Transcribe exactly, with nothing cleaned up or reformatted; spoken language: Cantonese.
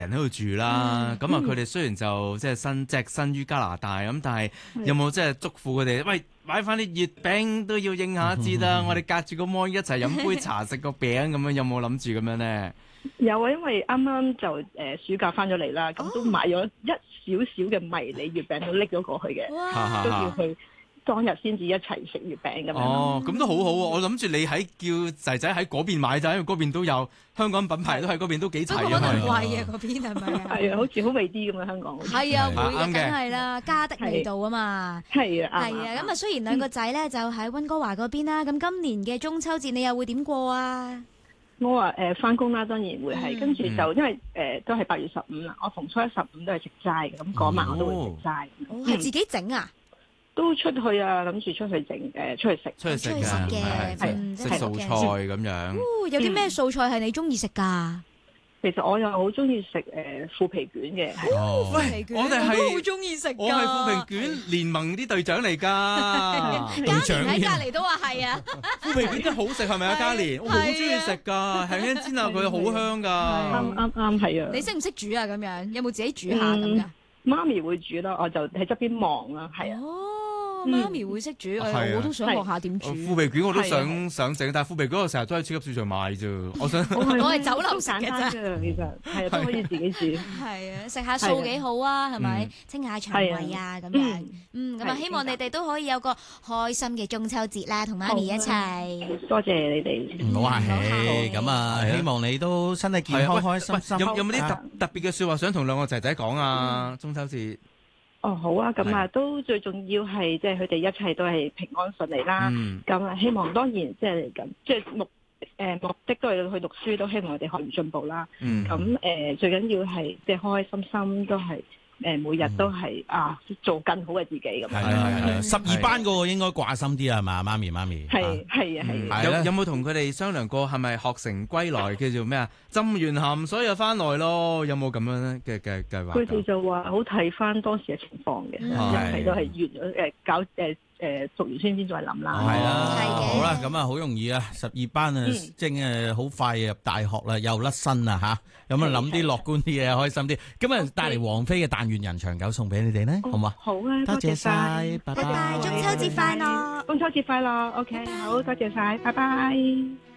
人喺度住啦，咁啊佢哋雖然就即係身隻身於加拿大咁，但係有冇即係囑咐佢哋？喂，買翻啲月餅都要應下節啦！我哋隔住個芒一齊飲杯茶食個餅咁樣，有冇諗住咁樣咧？ 有啊，因為啱啱就誒、呃、暑假翻咗嚟啦，咁、哦、都買咗一少少嘅迷你月餅都拎咗過去嘅，都要去。當日先至一齊食月餅咁樣。 哦，咁都好好喎！我諗住你喺叫仔仔喺嗰邊買咋，因為嗰邊都有香港品牌都喺嗰邊都幾齊啊。 可能貴啊，嗰邊係咪啊？ 係啊，好似好味啲咁啊，香港。 係啊，會啊，梗係啦，家的味道啊嘛。 係啊， 係啊，咁啊，雖然兩個仔咧就喺溫哥華嗰邊啦，咁今年嘅中秋節你又會點過啊？ 我話誒翻工啦，當然會係，跟住就因為誒都係八月十五啦，我逢初一十五都係食齋嘅，咁嗰晚我都會食齋。 係自己整啊？ 都出去啊，諗住出去整誒，出去食， 出去食嘅， 係食素菜咁樣。 哦，有啲咩素菜係你中意食㗎？ 其實我又好中意食誒腐皮卷嘅。 哦，腐皮卷， 我哋係好中意食㗎。 我係腐皮卷聯盟啲隊長嚟㗎。 嘉年喺隔離都話係啊。 腐皮卷真係好食係咪啊？嘉年，我好中意食㗎，輕輕煎下佢好香㗎。 啱啱啱係啊！ 你識唔識煮啊？咁樣有冇自己煮下咁㗎？ 媽咪會煮啦，我就喺側邊望啦，係啊。 哦，媽咪會識煮，我都想學下點煮。 腐皮卷我都想想整，但係腐皮卷我成日都喺超級市場買啫。我想我係酒樓食嘅啫， 其實係都可以自己煮。 係啊，食下素幾好啊，係咪？清下腸胃啊，咁樣。嗯，咁啊，希望你哋都可以有個開心嘅中秋節啦，同媽咪一齊。 多謝你哋。 唔好客氣，咁啊，希望你都身體健康，開開心心。 有有冇啲特特別嘅説話想同兩個仔仔講啊？中秋節。 哦，好啊，咁啊，都最重要係即係佢哋一切都係平安順利啦。咁啊、嗯，希望當然即係咁，即係目誒目的都係去讀書，都希望佢哋學業進步啦。咁誒、嗯呃、最緊要係即係開開心心都係。誒每日都係啊，做更好嘅自己咁。 係係係，十二班嗰個應該掛心啲係嘛？媽咪媽咪。 係係啊係。 有有冇同佢哋商量過係咪學成歸來叫做咩啊？浸完鹹水又翻來咯？有冇咁樣嘅嘅計劃？ 佢哋就話好睇翻當時嘅情況嘅，一切都係完咗誒搞誒。誒讀完先先再諗啦， 係啦，好啦，咁啊好容易啊，十二班啊，即係好快入大學啦，又甩身啦嚇，咁啊諗啲樂觀啲嘢，開心啲，咁啊帶嚟王菲嘅《但願人長久》送俾你哋咧，好嘛？ 好啊， 多謝晒，拜拜， 中秋節快樂， 中秋節快樂，OK，好多謝晒，拜拜。